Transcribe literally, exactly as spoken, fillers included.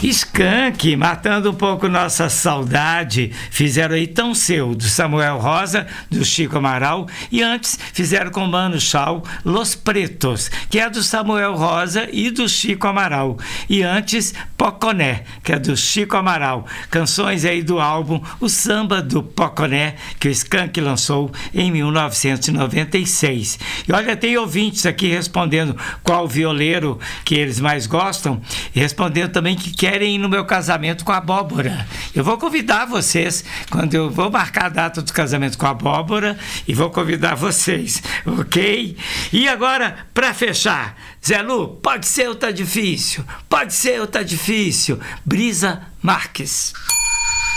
Skank, matando um pouco nossa saudade, fizeram aí Tão Seu, do Samuel Rosa, do Chico Amaral, e antes fizeram com Mano Chao, Los Pretos, que é do Samuel Rosa e do Chico Amaral, e antes Poconé, que é do Chico Amaral, canções aí do álbum O Samba do Poconé, que o Skank lançou em mil novecentos e noventa e seis. E olha, tem ouvintes aqui respondendo qual violeiro que eles mais gostam, e respondendo também que querem ir no meu casamento com a Abóbora. Eu vou convidar vocês, quando eu vou marcar a data do casamento com a Abóbora, e vou convidar vocês, ok? E agora, para fechar, Zé Lu, pode ser ou tá difícil? Pode ser ou tá difícil? Brisa Marques.